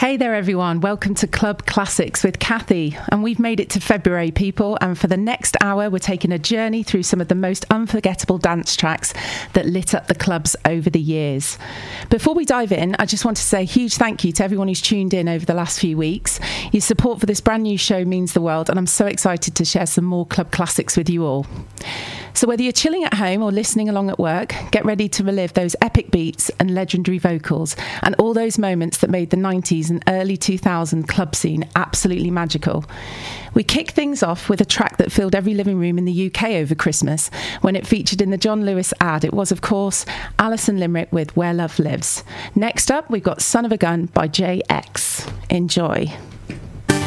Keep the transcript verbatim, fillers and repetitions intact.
Hey there everyone, welcome to Club Classics with Kathy, and we've made it to February, people, and for the next hour we're taking a journey through some of the most unforgettable dance tracks that lit up the clubs over the years. Before we dive in, I just want to say a huge thank you to everyone who's tuned in over the last few weeks. Your support for this brand new show means the world, and I'm so excited to share some more Club Classics with you all. So whether you're chilling at home or listening along at work, get ready to relive those epic beats and legendary vocals and all those moments that made the nineties and early two thousand club scene absolutely magical. We kick things off with a track that filled every living room in the U K over Christmas when it featured in the John Lewis ad. It was, of course, Alison Limerick with Where Love Lives. Next up, we've got Son of a Gun by J X. Enjoy.